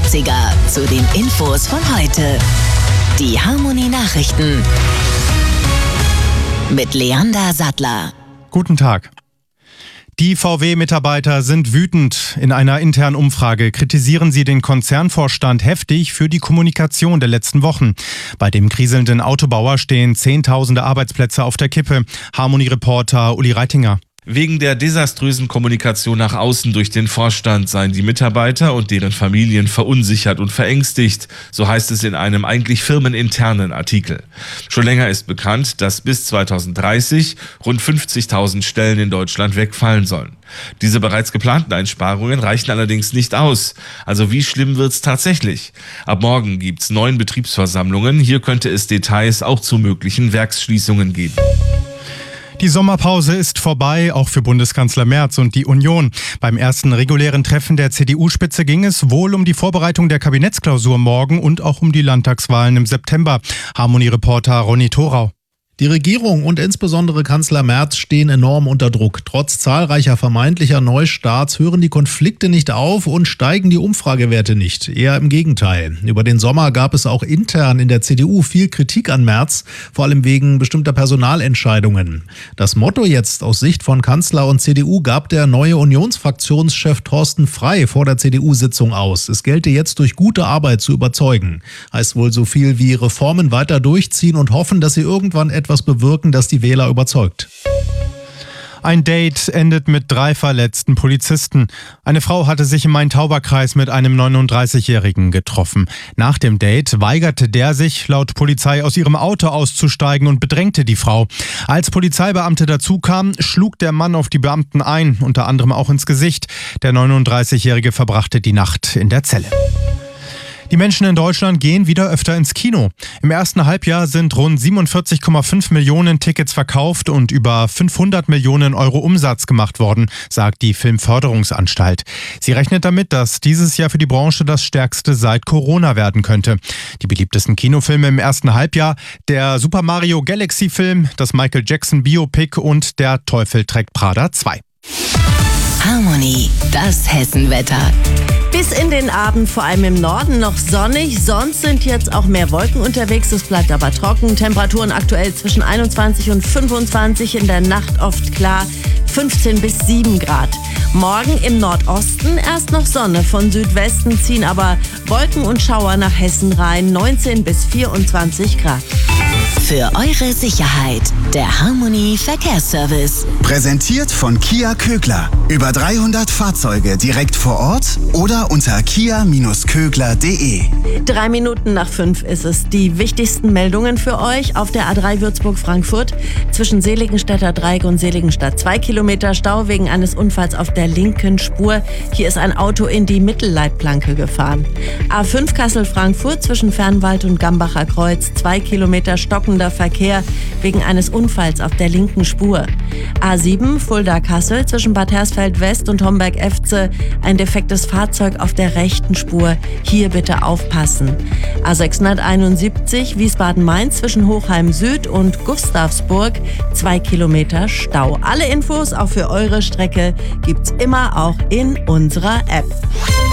50er zu den Infos von heute. Die Harmony Nachrichten mit Leander Sattler. Guten Tag. Die VW-Mitarbeiter sind wütend. In einer internen Umfrage kritisieren sie den Konzernvorstand heftig für die Kommunikation der letzten Wochen. Bei dem kriselnden Autobauer stehen Zehntausende Arbeitsplätze auf der Kippe. Harmony-Reporter Uli Reitinger. Wegen der desaströsen Kommunikation nach außen durch den Vorstand seien die Mitarbeiter und deren Familien verunsichert und verängstigt, so heißt es in einem eigentlich firmeninternen Artikel. Schon länger ist bekannt, dass bis 2030 rund 50.000 Stellen in Deutschland wegfallen sollen. Diese bereits geplanten Einsparungen reichen allerdings nicht aus. Also wie schlimm wird's tatsächlich? Ab morgen gibt's 9 Betriebsversammlungen. Hier könnte es Details auch zu möglichen Werksschließungen geben. Die Sommerpause ist vorbei, auch für Bundeskanzler Merz und die Union. Beim ersten regulären Treffen der CDU-Spitze ging es wohl um die Vorbereitung der Kabinettsklausur morgen und auch um die Landtagswahlen im September. Harmony-Reporter Ronny Thorau. Die Regierung und insbesondere Kanzler Merz stehen enorm unter Druck. Trotz zahlreicher vermeintlicher Neustarts hören die Konflikte nicht auf und steigen die Umfragewerte nicht. Eher im Gegenteil. Über den Sommer gab es auch intern in der CDU viel Kritik an Merz, vor allem wegen bestimmter Personalentscheidungen. Das Motto jetzt aus Sicht von Kanzler und CDU gab der neue Unionsfraktionschef Thorsten Frey vor der CDU-Sitzung aus. Es gelte jetzt durch gute Arbeit zu überzeugen. Heißt wohl so viel wie Reformen weiter durchziehen und hoffen, dass sie irgendwann etwas bewirken, das die Wähler überzeugt. Ein Date endet mit 3 verletzten Polizisten. Eine Frau hatte sich im Main-Tauber-Kreis mit einem 39-Jährigen getroffen. Nach dem Date weigerte der sich, laut Polizei, aus ihrem Auto auszusteigen und bedrängte die Frau. Als Polizeibeamte dazukam, schlug der Mann auf die Beamten ein, unter anderem auch ins Gesicht. Der 39-Jährige verbrachte die Nacht in der Zelle. Die Menschen in Deutschland gehen wieder öfter ins Kino. Im ersten Halbjahr sind rund 47,5 Millionen Tickets verkauft und über 500 Millionen Euro Umsatz gemacht worden, sagt die Filmförderungsanstalt. Sie rechnet damit, dass dieses Jahr für die Branche das stärkste seit Corona werden könnte. Die beliebtesten Kinofilme im ersten Halbjahr: der Super Mario Galaxy Film, das Michael Jackson Biopic und der Teufel trägt Prada 2. Harmony, das Hessenwetter. Bis in den Abend, vor allem im Norden, noch sonnig. Sonst sind jetzt auch mehr Wolken unterwegs. Es bleibt aber trocken. Temperaturen aktuell zwischen 21 und 25. In der Nacht oft klar 15 bis 7 Grad. Morgen im Nordosten erst noch Sonne. Von Südwesten ziehen aber Wolken und Schauer nach Hessen rein. 19 bis 24 Grad. Für eure Sicherheit, der Harmony Verkehrsservice. Präsentiert von Kia Kögler. Über 300 Fahrzeuge direkt vor Ort oder unter kia-kögler.de. 3 Minuten nach 5 ist es. Die wichtigsten Meldungen für euch auf der A3 Würzburg-Frankfurt. Zwischen Seligenstädter Dreieck und Seligenstadt 2 Kilometer Stau wegen eines Unfalls auf der linken Spur. Hier ist ein Auto in die Mittelleitplanke gefahren. A5 Kassel-Frankfurt zwischen Fernwald und Gambacher Kreuz 2 Kilometer stockender Verkehr wegen eines Unfalls auf der linken Spur. A7 Fulda-Kassel zwischen Bad Hersfeld-West und Homberg-Efze ein defektes Fahrzeug auf der rechten Spur. Hier bitte aufpassen. A671 Wiesbaden-Mainz zwischen Hochheim-Süd und Gustavsburg 2 Kilometer Stau. Alle Infos auch für eure Strecke gibt's immer auch in unserer App.